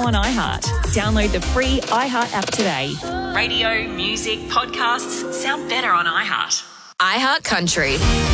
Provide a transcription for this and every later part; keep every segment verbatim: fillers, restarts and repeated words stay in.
on iHeart. Download the free iHeart app today. Radio, music, podcasts sound better on iHeart. iHeart Country.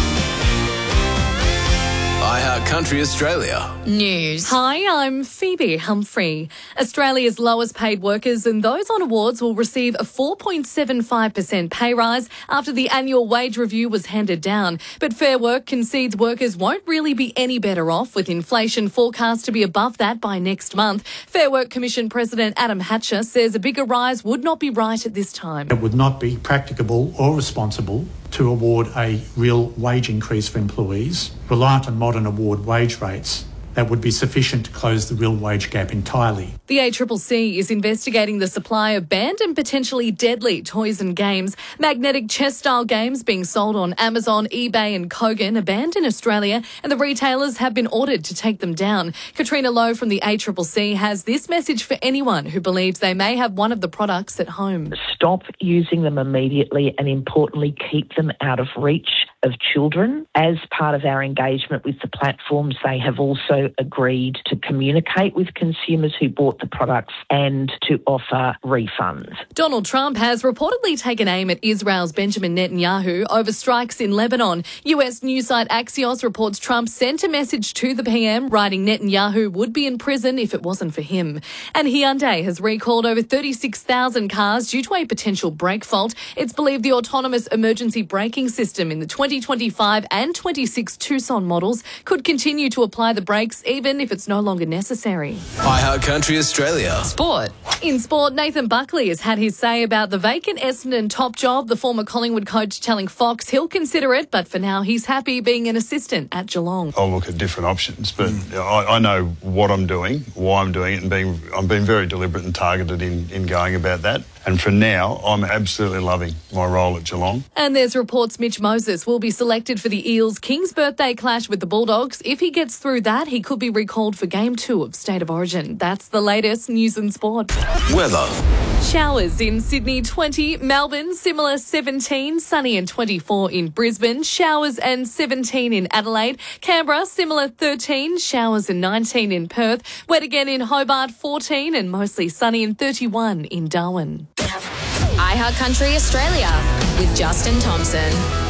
iHeart Country Australia. News. Hi, I'm Phoebe Humphrey. Australia's lowest paid workers and those on awards will receive a four point seven five percent pay rise after the annual wage review was handed down. But Fair Work concedes workers won't really be any better off, with inflation forecast to be above that by next month. Fair Work Commission President Adam Hatcher says a bigger rise would not be right at this time. It would not be practicable or responsible to award a real wage increase for employees reliant on modern award wage rates that would be sufficient to close the real wage gap entirely. The A C C C is investigating the supply of banned and potentially deadly toys and games. Magnetic chess-style games being sold on Amazon, eBay and Kogan are banned in Australia, and the retailers have been ordered to take them down. Katrina Lowe from the A C C C has this message for anyone who believes they may have one of the products at home. Stop using them immediately, and importantly, keep them out of reach of children. As part of our engagement with the platforms, they have also agreed to communicate with consumers who bought the products and to offer refunds. Donald Trump has reportedly taken aim at Israel's Benjamin Netanyahu over strikes in Lebanon. U S news site Axios reports Trump sent a message to the P M writing Netanyahu would be in prison if it wasn't for him. And Hyundai has recalled over thirty-six thousand cars due to a potential brake fault. It's believed the autonomous emergency braking system in the twenty twenty-five and twenty-six Tucson models could continue to apply the brakes even if it's no longer necessary. iHeart Country Australia. Sport. In sport, Nathan Buckley has had his say about the vacant Essendon top job. The former Collingwood coach telling Fox he'll consider it, but for now he's happy being an assistant at Geelong. I'll look at different options, but mm. I, I know what I'm doing, why I'm doing it, and being I'm being very deliberate and targeted in, in going about that. And for now, I'm absolutely loving my role at Geelong. And there's reports Mitch Moses will be selected for the Eels' King's birthday clash with the Bulldogs. If he gets through that, he could be recalled for Game two of State of Origin. That's the latest news and sport. Weather. Showers in Sydney, twenty. Melbourne, similar, seventeen. Sunny and twenty-four in Brisbane. Showers and seventeen in Adelaide. Canberra, similar, thirteen. Showers and nineteen in Perth. Wet again in Hobart, fourteen. And mostly sunny and thirty-one in Darwin. iHeart Country Australia with Justin Thompson.